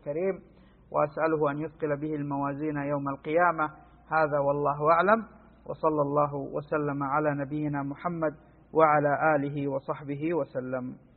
الكريم، وأسأله أن يثقل به الموازين يوم القيامة. هذا والله أعلم، وصلى الله وسلم على نبينا محمد وعلى آله وصحبه وسلم.